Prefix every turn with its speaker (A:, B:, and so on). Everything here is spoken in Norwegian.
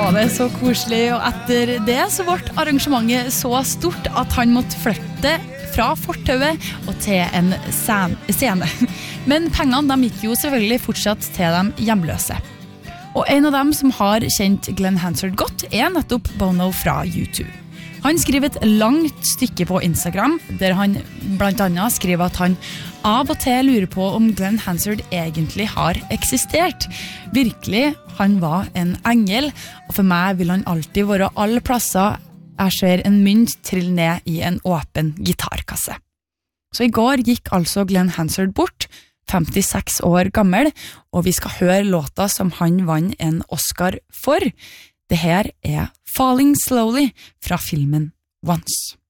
A: var det så koselig, og etter det så ble arrangementet så stort at han måtte flytte fra fortauet og til en scene. Men pengene de gikk jo selvfølgelig fortsatt til de hjemløse. Og en av dem som har kjent Glenn Hansard godt nettopp Bono fra U2. Han skriver et langt stykke på Instagram, der han blant annet skriver at han av og til lurer på om Glenn Hansard egentlig har eksistert. Virkelig, han var en engel, og for meg vil han alltid være alle plasser jeg ser en mynt trille ned i en åpen gitarkasse. Så i går gikk altså Glenn Hansard bort, 56 år gammel, og vi skal høre låta som han vann en Oscar for. Det her Falling Slowly fra filmen Once.